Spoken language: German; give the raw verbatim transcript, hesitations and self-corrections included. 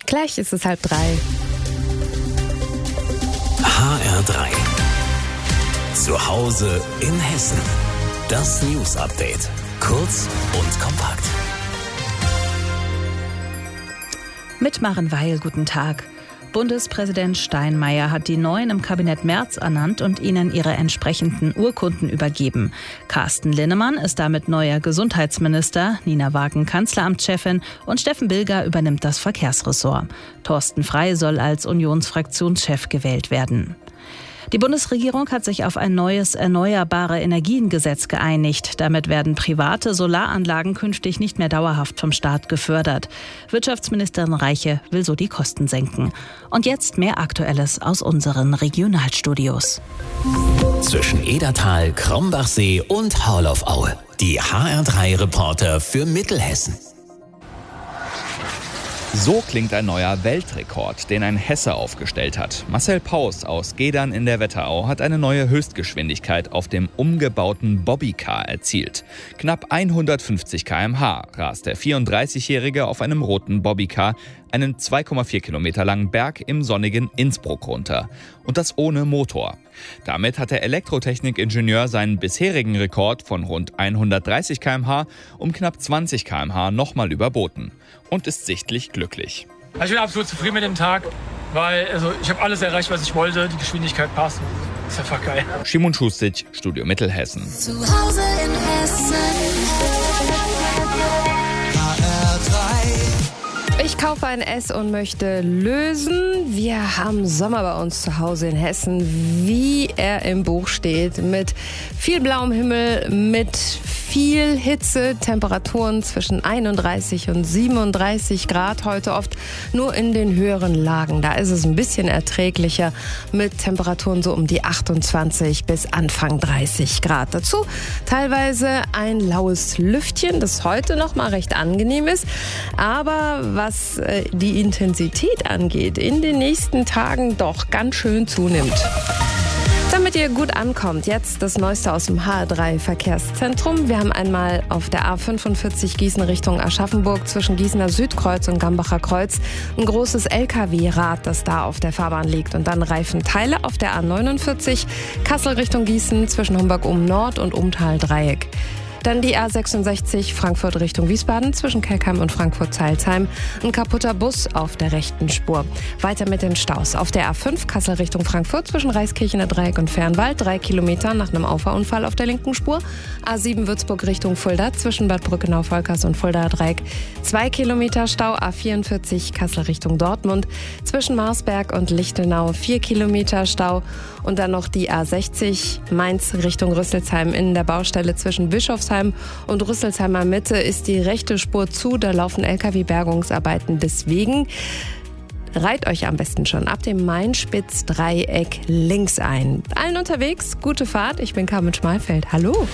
Gleich ist es halb drei. H R drei. Zu Hause in Hessen. Das News Update. Kurz und kompakt. Mit Maren Weil, guten Tag. Bundespräsident Steinmeier hat die Neuen im Kabinett Merz ernannt und ihnen ihre entsprechenden Urkunden übergeben. Carsten Linnemann ist damit neuer Gesundheitsminister, Nina Wagen Kanzleramtschefin und Steffen Bilger übernimmt das Verkehrsressort. Thorsten Frey soll als Unionsfraktionschef gewählt werden. Die Bundesregierung hat sich auf ein neues Erneuerbare Energien-Gesetz geeinigt. Damit werden private Solaranlagen künftig nicht mehr dauerhaft vom Staat gefördert. Wirtschaftsministerin Reiche will so die Kosten senken. Und jetzt mehr Aktuelles aus unseren Regionalstudios. Zwischen Edertal, Krombachsee und Haurlofaue. Die H R drei Reporter für Mittelhessen. So klingt ein neuer Weltrekord, den ein Hesse aufgestellt hat. Marcel Paus aus Gedern in der Wetterau hat eine neue Höchstgeschwindigkeit auf dem umgebauten Bobbycar erzielt. Knapp hundertfünfzig Kilometer pro Stunde rast der vierunddreißigjährige auf einem roten Bobbycar einen zwei Komma vier Kilometer langen Berg im sonnigen Innsbruck runter. Und das ohne Motor. Damit hat der Elektrotechnikingenieur seinen bisherigen Rekord von rund hundertdreißig Kilometer pro Stunde um knapp zwanzig Kilometer pro Stunde nochmal überboten. Und ist sichtlich glücklich. Ich bin absolut zufrieden mit dem Tag, weil also, ich habe alles erreicht, was ich wollte. Die Geschwindigkeit passt. Das ist einfach geil. Simon Schustic, Studio Mittelhessen. Zu Hause in Hessen. H R drei. Ich kaufe ein S und möchte lösen. Wir haben Sommer bei uns zu Hause in Hessen, wie er im Buch steht. Mit viel blauem Himmel, mit viel Hitze, Temperaturen zwischen einunddreißig und siebenunddreißig Grad. Heute oft nur in den höheren Lagen. Da ist es ein bisschen erträglicher mit Temperaturen so um die achtundzwanzig bis Anfang dreißig Grad. Dazu teilweise ein laues Lüftchen, das heute noch mal recht angenehm ist. Aber was äh, die Intensität angeht, in den nächsten Tagen doch ganz schön zunimmt. Damit ihr gut ankommt, jetzt das Neueste aus dem H R drei Verkehrszentrum. Wir haben einmal auf der A fünfundvierzig Gießen Richtung Aschaffenburg zwischen Gießener Südkreuz und Gambacher Kreuz ein großes L K W-Rad, das da auf der Fahrbahn liegt. Und dann Reifenteile auf der A neunundvierzig Kassel Richtung Gießen zwischen Homburg-Ohm-Nord und Umtal-Dreieck. Dann die A sechsundsechzig Frankfurt Richtung Wiesbaden zwischen Kelkheim und Frankfurt-Zeilsheim. Ein kaputter Bus auf der rechten Spur. Weiter mit den Staus. Auf der A fünf Kassel Richtung Frankfurt zwischen Reiskirchener Dreieck und Fernwald. Drei Kilometer nach einem Auffahrunfall auf der linken Spur. A sieben Würzburg Richtung Fulda zwischen Bad Brückenau-Volkers und Fuldaer Dreieck. Zwei Kilometer Stau. A vierundvierzig Kassel Richtung Dortmund zwischen Marsberg und Lichtenau. Vier Kilometer Stau. Und dann noch die A sechzig Mainz Richtung Rüsselsheim in der Baustelle zwischen Bischofsheim und Rüsselsheimer Mitte ist die rechte Spur zu. Da laufen L K W-Bergungsarbeiten. Deswegen reiht euch am besten schon ab dem Main-Spitz-Dreieck links ein. Allen unterwegs, gute Fahrt. Ich bin Carmen Schmalfeld. Hallo.